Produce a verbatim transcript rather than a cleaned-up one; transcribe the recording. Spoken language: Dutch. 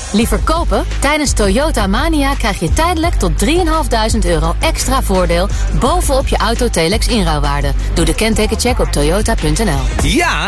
Liever kopen? Tijdens Toyota Mania krijg je tijdelijk tot drieduizend vijfhonderd euro extra voordeel bovenop je Autotelex inruilwaarde. Doe de kentekencheck op toyota punt n l. Ja,